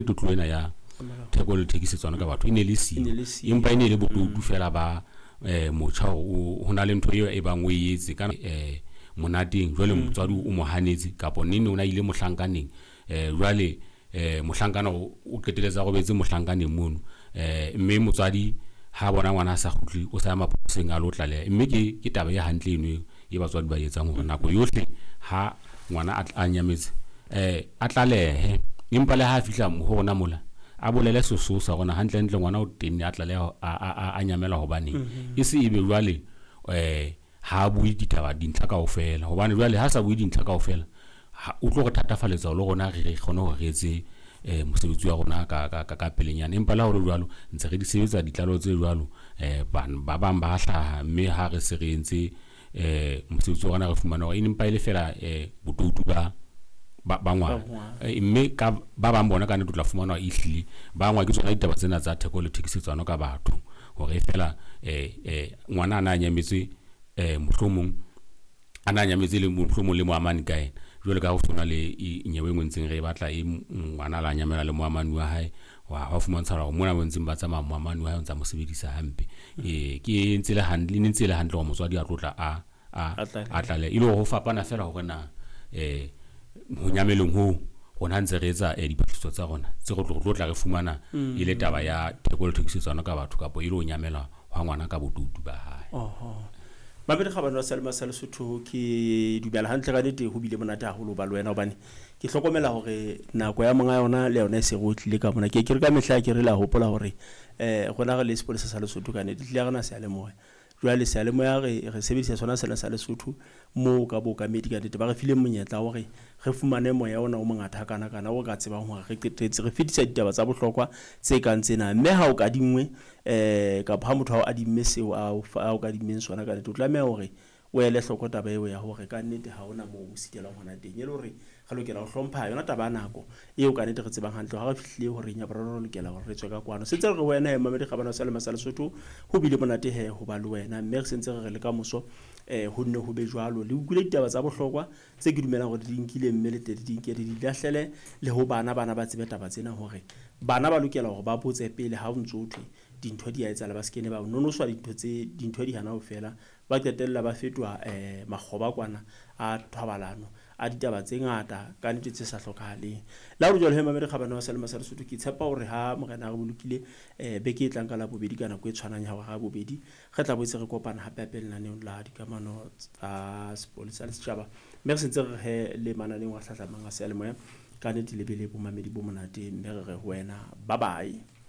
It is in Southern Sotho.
tutlo ena ya theko le thekisetswana ka batho ine le siyo empa ine le botutu fela ba motjha ho na le ntho e bang o etse ka monateng jwale motswadi o mo hanetse kapo nne o na ile mohlankaneng jwale mohlankana o qeteletsa go betse mohlankaneng mono mme motswadi ha bona ngwana sa khutli o sa maposeng a lo tlaleha mme ke taba ya hantle eno e batswadi ba etsang hore nako yohle ha ngwana a nyametse a tlalehe empa le ha fihla ho rona mola a bolele sesosa gona hantle ngwana o tenne a tlaleha a nyamela hobane e se ebe jwale ha bui ditaba dintlha kaofela hobane jwale ha sa bui dintlha kaofela o tlo go thatafaletsa le gona re kgone go retse mosebetsi wa rona ka pelenyana empa la hore jwalo ntse re di sebetsa ditlalo tse jwalo ba bang ba hlaha mme ha re se re entse mosebetsi wa rona re fumana hore empa ile fela botutu ba ngwana mme ka ba bang bona ka ne tla fumana e hlile ba ngwa ke tsona ditaba tsena tsa theko le thekisetsano ka batho hore fela ngwana ana nyametse mohlomong ana nyametse le mohlomong le moamane ka ena jwale ka ho sona le nyewe ntseng re batla e ngwana la nyamela le moamane wa hae wa fumantsha hore mona bontseng ba tsamaya moamane wa hae ntse mo sebedisa hampe ke ntse le handle ne ntse le handle go motswadi a tlotla a tlale ile go fapana fela hore na ho nyameleng ho rona ntse re etsa diphetiso tsa rona tse go tla re fumana ile taba ya theko le thekisetsano ka batho kapo ile o nyamela wa ngwana ka botutu ba hae Mabedi khabane wa Selma sa Lesotho ke dumela hantle ka nete ho bile monate haholo ba le wena hobane ke hlokomela hore nako ya monga yona le yona e se go tlile ka mona ke re ka mehla ke re la hopola hore gona ga le sepolesa sa Lesotho ka nete tlile gana se ale moya jwale se ale moya re sebedisa sona sena sa Lesotho mo ka boka medi ka nete ba re file monyetla hore re fumane moya ona o mongata kana o ka tsebang hore re qetetse re fetisa ditaba tsa bohlokwa tse kang tsena mme ha o ka dingwe ka pha motho a dimme seo a o ka dimme sona ka nete o tlameha hore o ele hloko taba eo ya hore ka nnete ha ona mo o sitela hona teng e le hore ga lokela go hlompha yona taba nako eo ka nnete re tsebang hantle ga re fihlile hore nya bararo lokela hore re tswe ka kwano sentse re wena Mamedi Khabane wa Selma sa Lesotho ho bile monate he ho ba le wena mme re sentse re le ka moso ho nne ho be jwalo le ukule ditaba tsa bohlokwa tse ke dumela hore di nkile mme le tedi di nke di lahlele le ho bana ba tsebe taba tsena hore bana ba lokela hore ba botse pele ha o ntso utlwe dintho di a etsa le ba skene ba nonoswa dintho di hana ho fela ba qetella ba fetwa makgoba kwana a thwabalano a ditaba tse ngata ka nnete tse sa hlokahaleng la ho jwale he Mamedi Khabane wa Selma sa Lesotho ke tshepa hore ha morena re bolokile be ke tlang ka la bobedi kana go e tshwanang ya hore ga bobedi re tla botse re kopana hape hape lena ne la dikamano tsa sepolesa le setjhaba mme re sentse re he le mananeng wa hlahlamang a se le moya ka nnete le bele bo Mamedi bo monate mme re re ho wena bye bye.